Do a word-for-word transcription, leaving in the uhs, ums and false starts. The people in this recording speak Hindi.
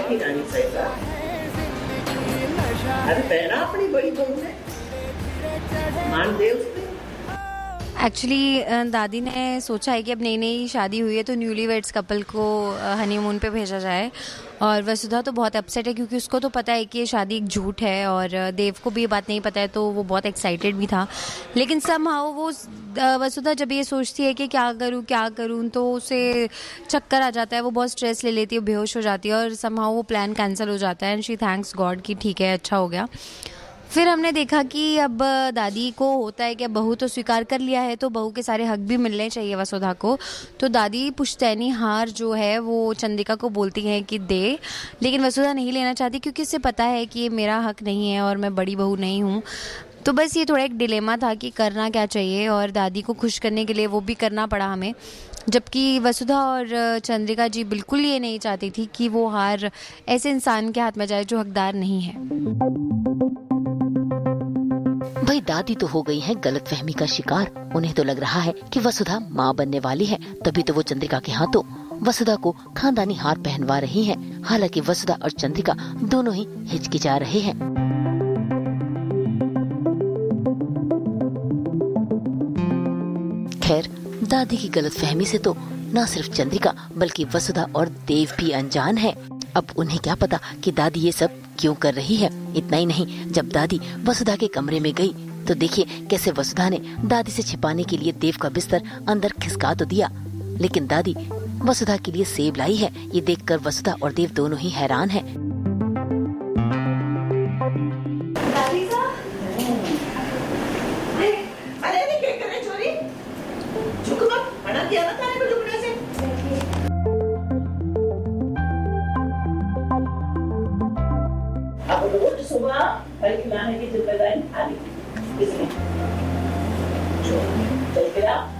की रानी साहिबा, अरे पहना अपनी बड़ी बहू ने, मान दे उसने। एक्चुअली दादी ने सोचा है कि अब नई नई शादी हुई है तो न्यूली वेड्स कपल को हनीमून पे भेजा जाए, और वसुधा तो बहुत अपसेट है क्योंकि उसको तो पता है कि ये शादी एक झूठ है, और देव को भी ये बात नहीं पता है, तो वो बहुत एक्साइटेड भी था। लेकिन समहाउ वो वसुधा जब ये सोचती है कि क्या करूँ क्या करूँ तो उसे चक्कर आ जाता है, वो बहुत स्ट्रेस ले लेती है, बेहोश हो जाती है, और समहाउ वो प्लान कैंसिल हो जाता है एंड शी थैंक्स गॉड कि ठीक है अच्छा हो गया। फिर हमने देखा कि अब दादी को होता है कि अब बहू तो स्वीकार कर लिया है तो बहू के सारे हक भी मिलने चाहिए वसुधा को, तो दादी पुश्तैनी हार जो है वो चंद्रिका को बोलती है कि दे, लेकिन वसुधा नहीं लेना चाहती क्योंकि उसे पता है कि ये मेरा हक नहीं है और मैं बड़ी बहू नहीं हूँ। तो बस ये थोड़ा एक डिलेमा था कि करना क्या चाहिए, और दादी को खुश करने के लिए वो भी करना पड़ा हमें, जबकि वसुधा और चंद्रिका जी बिल्कुल ये नहीं चाहती थी कि वो हार ऐसे इंसान के हाथ में जाए जो हकदार नहीं है। भाई दादी तो हो गई है गलतफहमी का शिकार। उन्हें तो लग रहा है कि वसुधा माँ बनने वाली है, तभी तो वो चंद्रिका के हाथों वसुधा को खानदानी हार पहनवा रही हैं। हालांकि वसुधा और चंद्रिका दोनों ही हिचकिचा रहे हैं। खैर दादी की गलतफहमी से तो न सिर्फ चंद्रिका बल्कि वसुधा और देव भी अनजान है। अब उन्हें क्या पता कि दादी ये सब क्यों कर रही है। इतना ही नहीं, जब दादी वसुधा के कमरे में गई तो देखिए कैसे वसुधा ने दादी से छिपाने के लिए देव का बिस्तर अंदर खिसका तो दिया, लेकिन दादी वसुधा के लिए सेब लाई है। ये देखकर वसुधा और देव दोनों ही हैरान हैं। अरे अरे क्या कर रहे छोरी, झुक मत, मना किया ना तारे को झुकने से। अब रोज सुबह फल खिलाने की जिम्मेदारी खाली किसने? चल के आ।